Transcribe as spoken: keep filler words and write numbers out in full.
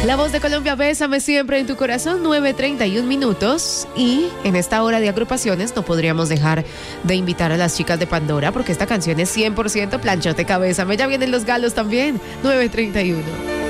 La voz de Colombia, bésame siempre en tu corazón, nueve treinta y un minutos. Y en esta hora de agrupaciones no podríamos dejar de invitar a las chicas de Pandora, porque esta canción es cien por ciento planchote cabeza. Ya vienen los galos también, nueve treinta y uno.